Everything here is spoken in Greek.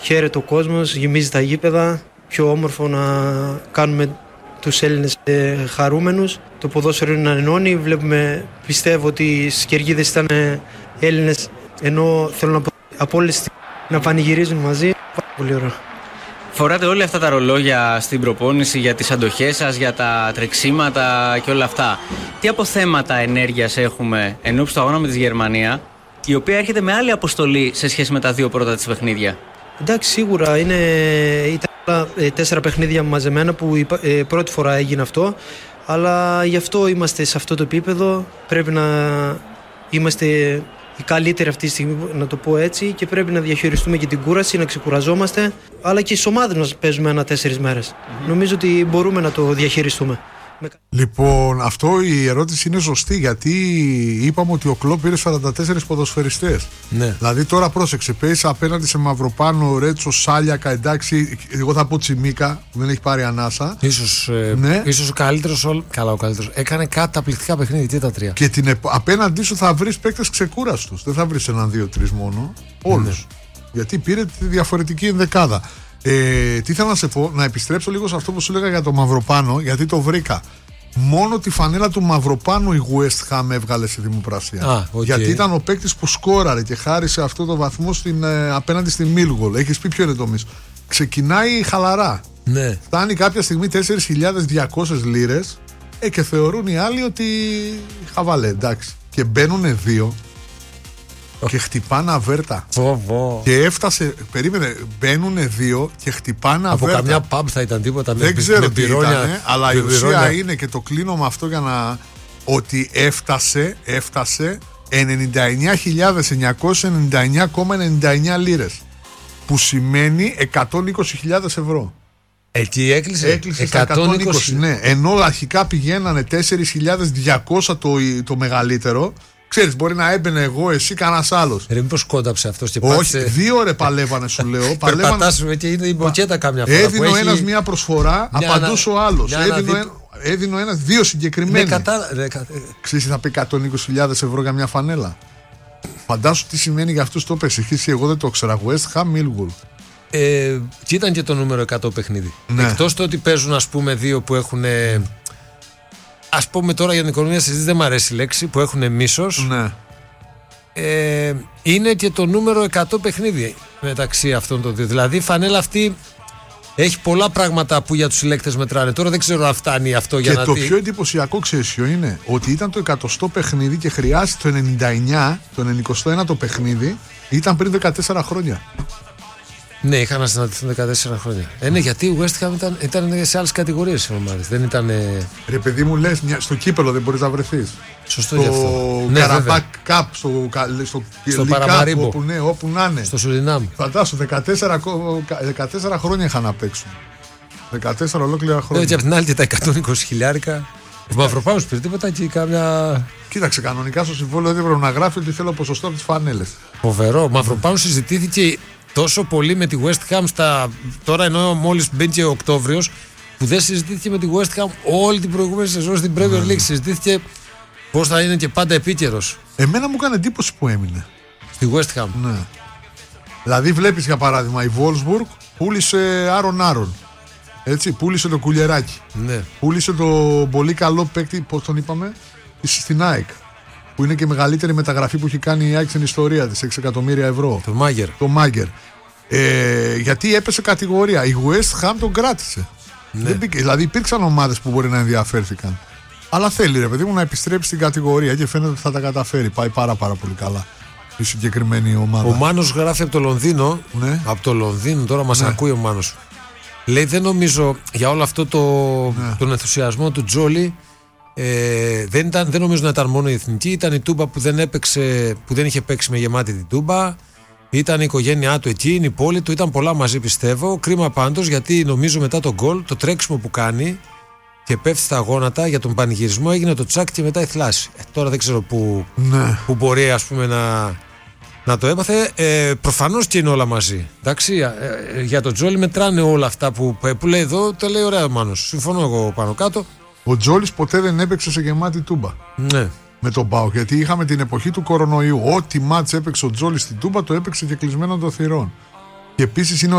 Χαίρεται ο κόσμος, γεμίζει τα γήπεδα. Πιο όμορφο να κάνουμε τους Έλληνες χαρούμενους. Το ποδόσφαιρο είναι να ενώνει. Πιστεύω ότι στις κερκίδες ήταν Έλληνες, ενώ θέλω να πω από όλες να πανηγυρίζουν μαζί. Πολύ ωραίο. Φοράτε όλα αυτά τα ρολόγια στην προπόνηση για τις αντοχές σας, για τα τρεξίματα και όλα αυτά. Τι αποθέματα ενέργειας έχουμε ενώπιση του αγώνα με τη Γερμανία, η οποία έρχεται με άλλη αποστολή σε σχέση με τα δύο πρώτα της παιχνίδια? Εντάξει, σίγουρα ήταν 4 παιχνίδια μαζεμένα που πρώτη φορά έγινε αυτό, αλλά γι' αυτό είμαστε σε αυτό το επίπεδο. Πρέπει να είμαστε οι καλύτεροι αυτή τη στιγμή, να το πω έτσι, και πρέπει να διαχειριστούμε και την κούραση, να ξεκουραζόμαστε, αλλά και στις ομάδες μας παίζουμε 1-4 μέρες. Νομίζω ότι μπορούμε να το διαχειριστούμε. Λοιπόν, αυτό η ερώτηση είναι σωστή, γιατί είπαμε ότι ο Κλοπ πήρε 44 ποδοσφαιριστές. Ναι. Δηλαδή τώρα πρόσεξε, παίζει απέναντι σε Μαυροπάνο, Ρέτσο, Σάλιακα, εντάξει, εγώ θα πω Τσιμίκα που δεν έχει πάρει ανάσα. Ίσως ο καλύτερος, καλά ο καλύτερος. Έκανε καταπληκτικά παιχνίδια και τα τρία. Και απέναντί σου θα βρεις παίκτες ξεκούραστους. Δεν θα βρεις 1-2-3 μόνο. Όλους. Ναι. Γιατί πήρε τη διαφορετική ενδεκάδα. Τι θέλω να σε πω, να επιστρέψω λίγο σε αυτό που σου έλεγα για το Μαυροπάνο, γιατί το βρήκα. Μόνο τη φανέλα του Μαυροπάνου η West Ham έβγαλε σε δημοπρασία. Γιατί ήταν ο παίκτης που σκόραρε και χάρισε αυτό το βαθμό απέναντι στη Millwall. Έχεις πει ποιο είναι το μισό. Ξεκινάει χαλαρά. Ναι. Φτάνει κάποια στιγμή 4.200 λίρες και θεωρούν οι άλλοι ότι χαβαλέ, εντάξει. Και μπαίνουν δύο. Και χτυπάνε αβέρτα. Και έφτασε. Περίμενε, μπαίνουν δύο και χτυπάνε αβέρτα. Από καμιά pub θα ήταν τίποτα. Δεν ξέρω τι ήταν, αλλά η ουσία είναι, και το κλείνω με αυτό για να. Ότι έφτασε 99.999,99 λίρες. Που σημαίνει 120.000 ευρώ. Εκεί έκλεισε στα 120. Ναι, ενώ αρχικά πηγαίνανε 4.200 το μεγαλύτερο. Ξέρεις, μπορεί να έμπαινε εγώ, εσύ, κανένας άλλος. Μήπως κόνταψε αυτός και Όχι, 2 ώρες παλεύανε, σου λέω. Περπατάσουμε και είναι η μποκέτα κάμια φορά. Έδινε ο ένας μία προσφορά, απαντούσε ο άλλος. Έδινε ο ένας 2 συγκεκριμένοι. Ξέρεις, θα πει 120.000 ευρώ για μια φανέλα. Φαντάσου τι σημαίνει για αυτούς το πες. Εγώ δεν το ήξερα. West Ham Millwall. Και ήταν και το νούμερο 100 παιχνίδι. Ναι. Εκτός το ότι παίζουν, ας πούμε, δύο που έχουν. Ας πούμε τώρα για την οικονομία συζήτηση, δεν μου αρέσει η λέξη, που έχουν μίσος. Ναι. Είναι και το νούμερο 100 παιχνίδι μεταξύ αυτών των δύο. Δηλαδή η φανέλα αυτή έχει πολλά πράγματα που για τους συλλέκτες μετράνε. Τώρα δεν ξέρω αν φτάνει αυτό για να. Και το πιο εντυπωσιακό, ξέρεις ποιο είναι? Ότι ήταν το 100ο παιχνίδι και χρειάζεται το 99, το 91ο παιχνίδι, ήταν πριν 14 χρόνια. Ναι, είχαν να συναντηθούν 14 χρόνια. Ναι, γιατί η West Ham ήταν σε άλλες κατηγορίες οι ομάδες. Δεν ήταν. Ρε παιδί μου, λες, στο κύπελο δεν μπορείς να βρεθείς. Σωστό γι' αυτό. Καραμπάκ Cup, στο Παραμαρίμπο. Όπου να είναι. Στο Σουρινάμ. Φαντάσου, 14 χρόνια είχαν να παίξουν. 14 ολόκληρα χρόνια. Και απ' την άλλη και τα 120 χιλιάρικα. Ο Μαυροπάνος πήρε τίποτα και κάμια. Κοίταξε, κανονικά στο συμβόλαιο δεν έπρεπε να γράφει ότι θέλω ποσοστό από τις φανέλες. Φοβερό. Ο Μαυροπάνος συζητήθηκε τόσο πολύ με τη West Ham τώρα, ενώ μόλις μπήκε ο Οκτώβριος, που δεν συζητήθηκε με τη West Ham όλη την προηγούμενη σεζόν στην Premier League. Συζητήθηκε πώς θα είναι και πάντα επίκαιρος. Εμένα μου έκανε εντύπωση που έμεινε στη West Ham. Ναι. Δηλαδή βλέπεις, για παράδειγμα, η Wolfsburg πούλησε Άρον. Έτσι, πούλησε το Κουλιεράκι. Ναι. Πούλησε το πολύ καλό παίκτη, πώς τον είπαμε, στην ΑΕΚ. Που είναι και η μεγαλύτερη μεταγραφή που έχει κάνει η ΑΕΚ στην ιστορία της, 6 εκατομμύρια ευρώ. Το Μάγκερ. Γιατί έπεσε κατηγορία. Η West Ham τον κράτησε. Ναι. Δηλαδή υπήρξαν ομάδες που μπορεί να ενδιαφέρθηκαν. Αλλά θέλει, ρε παιδί μου, να επιστρέψει στην κατηγορία και φαίνεται ότι θα τα καταφέρει. Πάει πάρα πολύ καλά η συγκεκριμένη ομάδα. Ο Μάνος γράφει από το Λονδίνο. Ναι. Από το Λονδίνο, τώρα μας ακούει ο Μάνος. Λέει, δεν νομίζω για όλο αυτό τον ενθουσιασμό του Τζόλι. Δεν νομίζω να ήταν μόνο η εθνική. Ήταν η Τούμπα που δεν είχε παίξει με γεμάτη την Τούμπα. Ήταν η οικογένειά του εκεί, η πόλη του. Ήταν πολλά μαζί, πιστεύω. Κρίμα πάντως, γιατί νομίζω μετά τον γκολ, το τρέξιμο που κάνει και πέφτει στα γόνατα για τον πανηγυρισμό, έγινε το τσάκ και μετά η θλάση. Τώρα δεν ξέρω που μπορεί, ας πούμε, να το έπαθε. Προφανώς και είναι όλα μαζί. Εντάξει, για τον Τζόλι μετράνε όλα αυτά που λέει εδώ. Το λέει ωραία ο Μάνος. Συμφωνώ εγώ πάνω κάτω. Ο Τζόλις ποτέ δεν έπαιξε σε γεμάτη Τούμπα. Ναι. Με τον ΠΑΟΚ, γιατί είχαμε την εποχή του κορονοϊού. Ό,τι μάτς έπαιξε ο Τζόλις στην Τούμπα το έπαιξε και κλεισμένο των θυρών. Και επίσης είναι